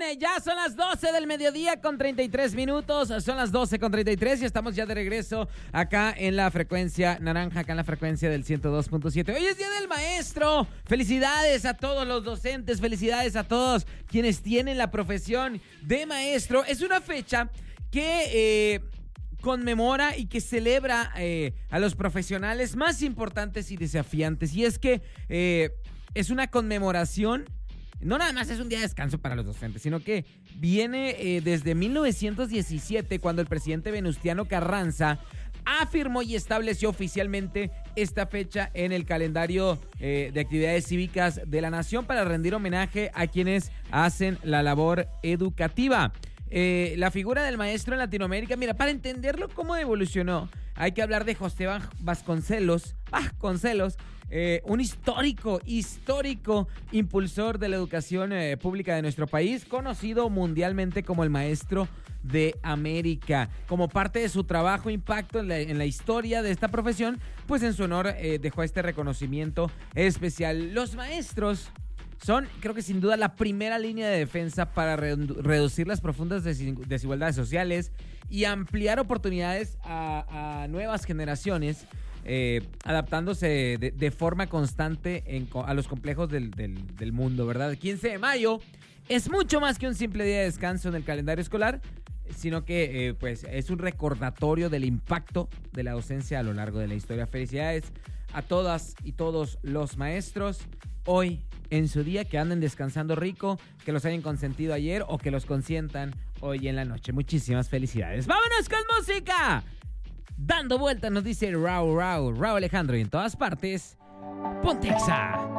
Ya son las 12 del mediodía con 33 minutos. Son las 12 con 33 y estamos ya de regreso acá en la frecuencia naranja, acá en la frecuencia del 102.7. Hoy es Día del Maestro. Felicidades a todos los docentes, felicidades a todos quienes tienen la profesión de maestro. Es una fecha que conmemora y que celebra a los profesionales más importantes y desafiantes. Y es que es una conmemoración. No nada más es un día de descanso para los docentes, sino que viene desde 1917, cuando el presidente Venustiano Carranza afirmó y estableció oficialmente esta fecha en el calendario de actividades cívicas de la nación para rendir homenaje a quienes hacen la labor educativa. La figura del maestro en Latinoamérica, mira, para entenderlo cómo evolucionó, hay que hablar de José Vasconcelos, un histórico impulsor de la educación pública de nuestro país, conocido mundialmente como el Maestro de América. Como parte de su trabajo e impacto en la historia de esta profesión, pues en su honor dejó este reconocimiento especial. Los maestros son, creo que sin duda, la primera línea de defensa para reducir las profundas desigualdades sociales y ampliar oportunidades a nuevas generaciones, adaptándose de forma constante a los complejos del mundo, ¿verdad? El 15 de mayo es mucho más que un simple día de descanso en el calendario escolar, sino que pues es un recordatorio del impacto de la docencia a lo largo de la historia. Felicidades a todas y todos los maestros hoy en su día, que anden descansando rico, que los hayan consentido ayer o que los consientan hoy en la noche. Muchísimas felicidades. ¡Vámonos con música! Dando vueltas nos dice Raúl Alejandro, y en todas partes, Pontexa.